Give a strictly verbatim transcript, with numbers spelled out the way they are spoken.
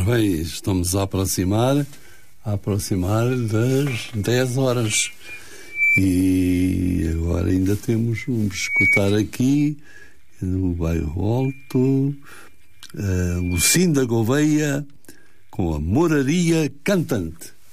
Ora bem, estamos a aproximar, a aproximar das dez horas. E agora ainda temos, vamos escutar aqui, no Bairro Alto, a Lucinda Gouveia com a Moraria Cantante.